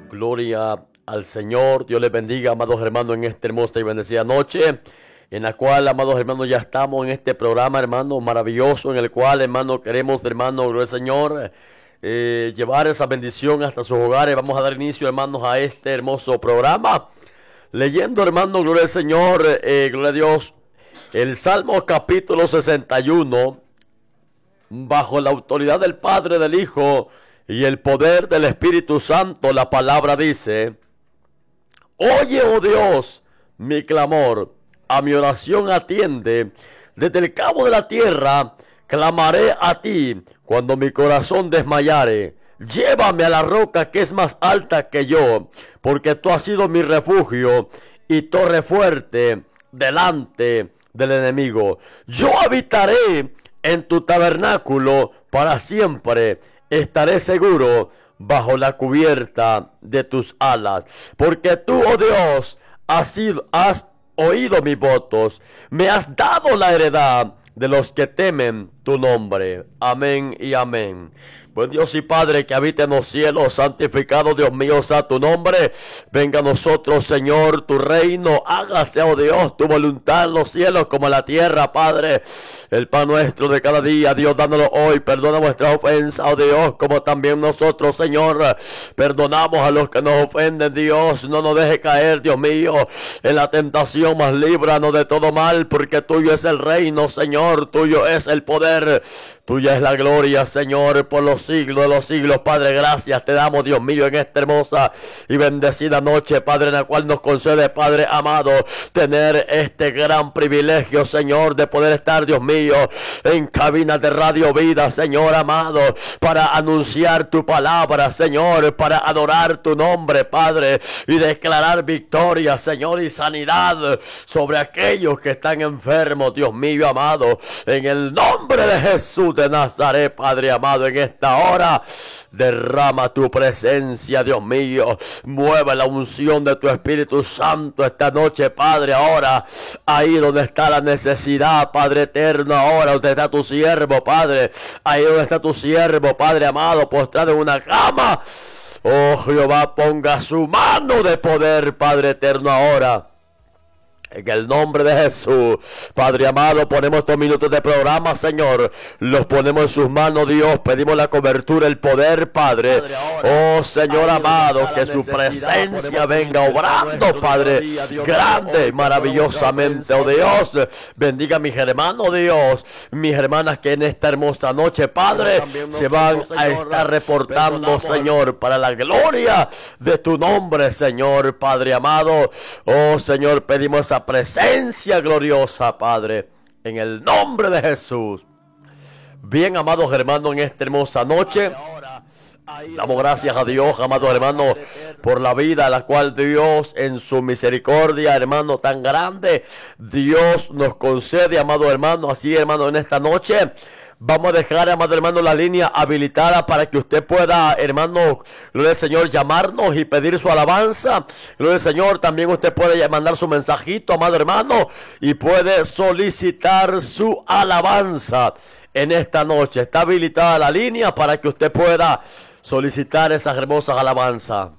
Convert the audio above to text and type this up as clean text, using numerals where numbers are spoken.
Gloria al Señor. Dios les bendiga, amados hermanos, en esta hermosa y bendecida noche, en la cual, amados hermanos, ya estamos en este programa, hermano, maravilloso, en el cual, hermano, queremos, hermano, gloria al Señor, llevar esa bendición hasta sus hogares. Vamos a dar inicio, hermanos, a este hermoso programa, leyendo, hermano, gloria al Señor, gloria a Dios, el Salmo capítulo 61, bajo la autoridad del Padre, del Hijo y el poder del Espíritu Santo. La palabra dice: oye, oh Dios, mi clamor, a mi oración atiende. Desde el cabo de la tierra clamaré a ti cuando mi corazón desmayare. Llévame a la roca que es más alta que yo, porque tú has sido mi refugio y torre fuerte delante del enemigo. Yo habitaré en tu tabernáculo para siempre. Estaré seguro bajo la cubierta de tus alas, porque tú, oh Dios, has oído mis votos, me has dado la heredad de los que temen tu nombre. Amén y amén. Buen Dios y Padre que habita en los cielos, santificado, Dios mío, sea tu nombre. Venga a nosotros, Señor, tu reino. Hágase, oh Dios, tu voluntad en los cielos como en la tierra, Padre. El pan nuestro de cada día, Dios, dándolo hoy. Perdona vuestras ofensas, oh Dios, como también nosotros, Señor, perdonamos a los que nos ofenden, Dios. No nos deje caer, Dios mío, en la tentación, mas líbranos de todo mal, porque tuyo es el reino, Señor. Tuyo es el poder. Tuya es la gloria, Señor, por los siglos de los siglos. Padre, gracias te damos, Dios mío, en esta hermosa y bendecida noche, Padre, en la cual nos concede, Padre amado, tener este gran privilegio, Señor, de poder estar, Dios mío, en cabina de Radio Vida, Señor amado, para anunciar tu palabra, Señor, para adorar tu nombre, Padre, y declarar victoria, Señor, y sanidad sobre aquellos que están enfermos, Dios mío amado, en el nombre de Jesús de Nazaret, Padre amado, en esta hora derrama tu presencia, Dios mío, mueve la unción de tu Espíritu Santo esta noche, Padre, ahora, ahí donde está la necesidad, Padre eterno, ahora donde está tu siervo, Padre, ahí donde está tu siervo, Padre amado, postrado en una cama, oh Jehová, ponga su mano de poder, Padre eterno, ahora. En el nombre de Jesús, Padre amado, ponemos estos minutos de programa, Señor, los ponemos en sus manos, Dios, pedimos la cobertura, el poder, Padre, oh Señor amado, que su presencia venga obrando, Padre, grande y maravillosamente, oh Dios, bendiga a mis hermanos, Dios, mis hermanas que en esta hermosa noche, Padre, se van a estar reportando, Señor, para la gloria de tu nombre, Señor, Padre amado, oh Señor, pedimos esa presencia gloriosa, Padre, en el nombre de Jesús. Bien, amados hermanos, en esta hermosa noche damos gracias a Dios, amados hermanos, por la vida a la cual Dios en su misericordia, hermano, tan grande, Dios nos concede, amados hermanos. Así, hermano, en esta noche vamos a dejar, amado hermano, la línea habilitada para que usted pueda, hermano, gloria al Señor, llamarnos y pedir su alabanza. Gloria al Señor, también usted puede mandar su mensajito, amado hermano, y puede solicitar su alabanza en esta noche. Está habilitada la línea para que usted pueda solicitar esas hermosas alabanzas.